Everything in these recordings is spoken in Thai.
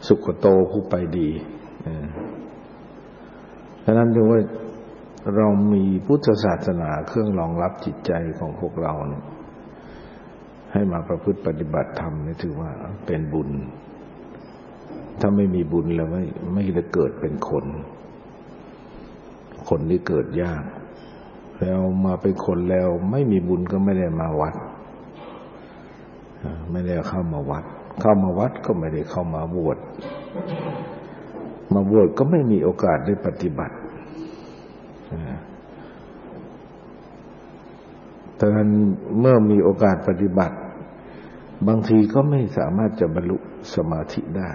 สุขโตผู้ไปดีฉะนั้นจึงว่าเรามีพุทธศาสนาเครื่องรองรับจิตใจของพวกเราเนี่ยให้มาประพฤติปฏิบัติธรรมนี่ถือว่าเป็นบุญถ้าไม่มีบุญแล้วไม่ได้เกิดเป็นคนที่เกิดยากแล้วมาเป็นคนแล้วไม่มีบุญก็ไม่ได้มาวัดไม่ได้เข้ามาวัดก็ไม่ได้เข้ามาบวชก็ไม่มีโอกาสได้ปฏิบัติดังนั้นเมื่อมีโอกาสปฏิบัติบางทีก็ไม่สามารถจะบรรลุสมาธิได้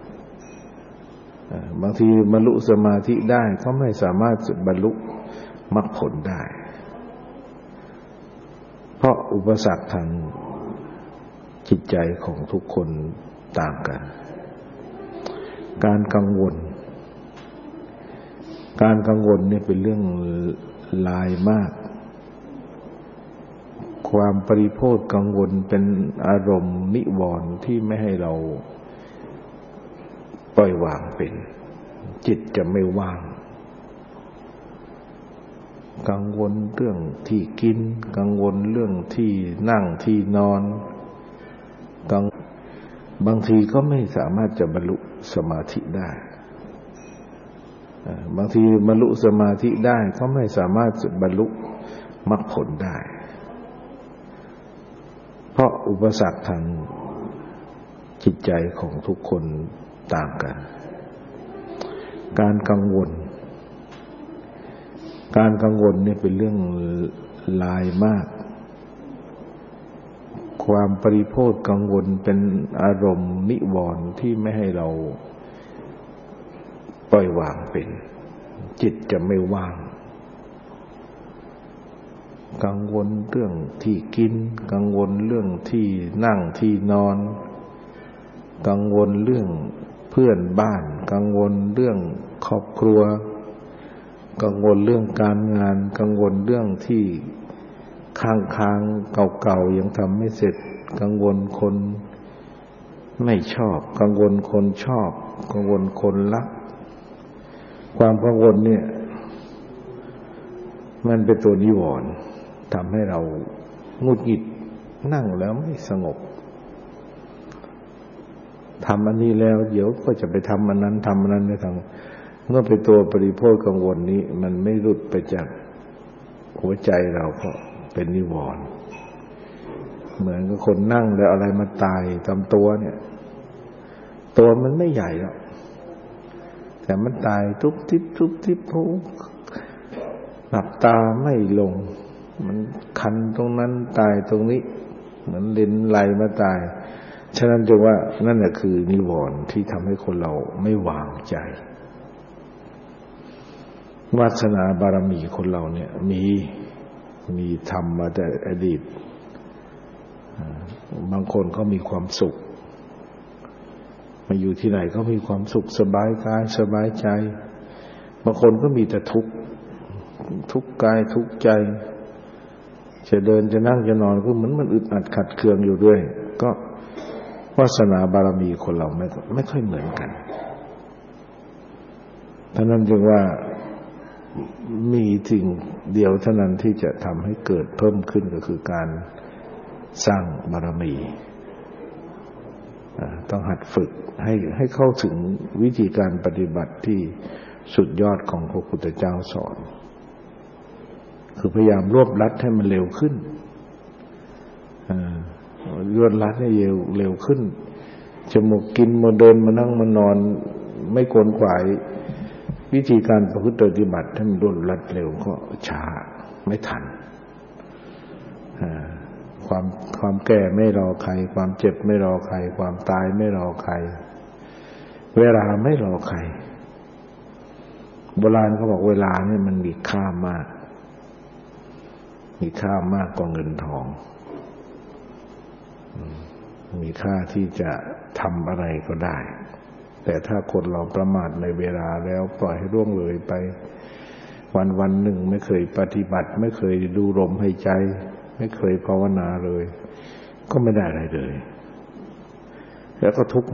บางทีบรรลุสมาธิได้ก็ไม่สามารถบรรลุมรรคผลได้เพราะอุปสรรคทางจิตใจของทุกคนต่างกันการกังวลเนี่ยเป็นเรื่องลายมากความปริโภทกังวลเป็นอารมณ์นิวรณ์ที่ไม่ให้เราปล่อยวางเป็นจิตจะไม่ว่างกังวลเรื่องที่กินกังวลเรื่องที่นั่งที่นอนบางทีก็ไม่สามารถจะบรรลุสมาธิได้บางทีบรรลุสมาธิได้ก็ไม่สามารถบรรลุมรรคผลได้เพราะอุปสรรคทางจิตใจของทุกคนต่างกันการกังวลเนี่ยเป็นเรื่องลายมากความปริโภทกังวลเป็นอารมณ์นิวรณ์ที่ไม่ให้เราปล่อยวางเป็นจิตจะไม่ว่างกังวลเรื่องที่กินกังวลเรื่องที่นั่งที่นอนกังวลเรื่องเพื่อนบ้านกังวลเรื่องครอบครัวกังวลเรื่องการงานกังวลเรื่องที่ค้างเก่าๆยังทำไม่เสร็จกังวลคนไม่ชอบกังวลคนชอบกังวลคนรักความกังวลเนี่ยมันเป็นตัวนิวรณ์ทำให้เราหงุดหงิดนั่งแล้วไม่สงบทำอันนี้แล้วเดี๋ยวก็จะไปทำอันนั้นทำอันนั้นไม่ทำเมื่อเป็นตัวปริโภคกังวลนี้มันไม่หลุดไปจากหัวใจเราก็เป็นนิวรณ์เหมือนกับคนนั่งแล้วอะไรมาตายตามตัวเนี่ยตัวมันไม่ใหญ่หรอกแต่มันตายทุบทิบหูหลับตาไม่ลงมันคันตรงนั้นตายตรงนี้เหมือนลิ้นไหลมาตายฉะนั้นจึงว่านั่นแหละคือนิวรณ์ที่ทำให้คนเราไม่วางใจวาสนาบารมีคนเราเนี่ยมีทำมาแต่อดีตบางคนก็มีความสุขมาอยู่ที่ไหนก็มีความสุขสบายกายสบายใจบางคนก็มีแต่ทุกข์กายทุกข์ใจจะเดินจะนั่งจะนอนก็เหมือนมันอึดอัดขัดเคืองอยู่ด้วยก็วาสนาบารมีคนเราไม่ค่อยเหมือนกันท่านั้นจึงว่ามีสิ่งเดียวเท่านั้นที่จะทำให้เกิดเพิ่มขึ้นก็คือการสร้างบารมีต้องหัดฝึกให้เข้าถึงวิธีการปฏิบัติที่สุดยอดของพระพุทธเจ้าสอนคือพยายามรวบรัดให้มันเร็วขึ้นรวบรัดให้เร็วขึ้นจะมากินมาเดินมานั่งมานอนไม่กวนขวายวิธีการประพฤติปฏิบัติให้มันรวดรัดเร็วก็ช้าไม่ทันความแก่ไม่รอใครความเจ็บไม่รอใครความตายไม่รอใครเวลาไม่รอใครโบราณเขาบอกเวลาเนี่ยมันมีค่ามากกว่าเงินทองมีค่าที่จะทำอะไรก็ได้แต่ถ้าคนเราประมาทในเวลาแล้วปล่อยให้ล่วงเลยไปวันหนึ่งไม่เคยปฏิบัติไม่เคยดูลมหายใจไม่เคยภาวนาเลยก็ไม่ได้อะไรเลยแล้วก็ทุกข์